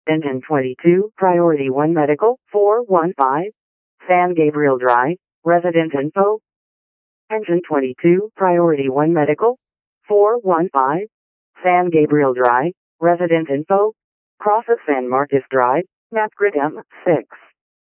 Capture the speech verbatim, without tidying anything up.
Engine twenty-two, Priority one Medical, four one five, San Gabriel Drive, Resident Info. Engine twenty-two, Priority one Medical, four one five, San Gabriel Drive, Resident Info. Crosses San Marcos Drive, Map Grid M six.